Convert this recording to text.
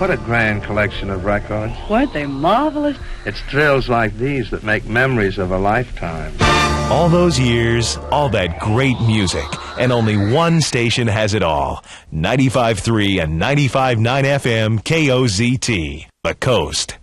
What a grand collection of records. Weren't they marvelous? It's thrills like these that make memories of a lifetime. All those years, all that great music, and only one station has it all. 95.3 and 95.9 FM KOZT, The Coast.